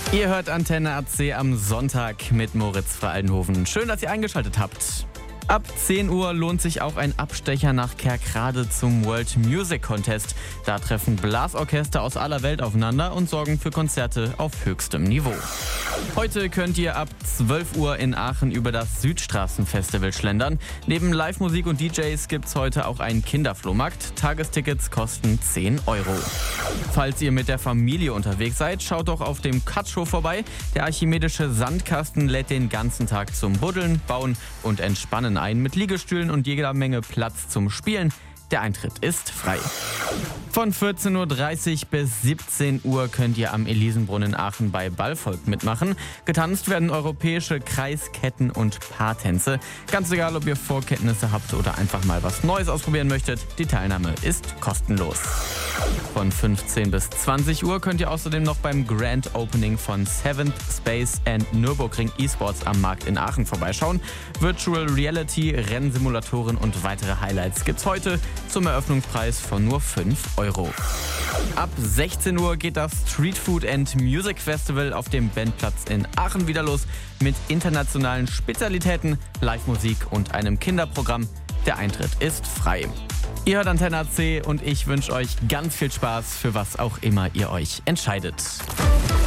Ihr hört Antenne AC am Sonntag mit Moritz Frey-Aldenhoven. Schön, dass ihr eingeschaltet habt. Ab 10 Uhr lohnt sich auch ein Abstecher nach Kerkrade zum World Music Contest. Da treffen Blasorchester aus aller Welt aufeinander und sorgen für Konzerte auf höchstem Niveau. Heute könnt ihr ab 12 Uhr in Aachen über das Südstraßenfestival schlendern. Neben Live-Musik und DJs gibt's heute auch einen Kinderflohmarkt. Tagestickets kosten 10 Euro. Falls ihr mit der Familie unterwegs seid, schaut doch auf dem Cut-Show vorbei. Der archimedische Sandkasten lädt den ganzen Tag zum Buddeln, Bauen und Entspannen ein mit Liegestühlen und jeder Menge Platz zum Spielen. Der Eintritt ist frei. Von 14.30 Uhr bis 17 Uhr könnt ihr am Elisenbrunnen Aachen bei Ballvolk mitmachen. Getanzt werden europäische Kreisketten und Paartänze. Ganz egal, ob ihr Vorkenntnisse habt oder einfach mal was Neues ausprobieren möchtet, die Teilnahme ist kostenlos. Von 15 bis 20 Uhr könnt ihr außerdem noch beim Grand Opening von Seventh Space and Nürburgring eSports am Markt in Aachen vorbeischauen. Virtual Reality, Rennsimulatoren und weitere Highlights gibt's heute zum Eröffnungspreis von nur 5 Euro. Ab 16 Uhr geht das Street Food and Music Festival auf dem Bandplatz in Aachen wieder los mit internationalen Spezialitäten, Live-Musik und einem Kinderprogramm. Der Eintritt ist frei. Ihr hört Antenne AC und ich wünsche euch ganz viel Spaß, für was auch immer ihr euch entscheidet.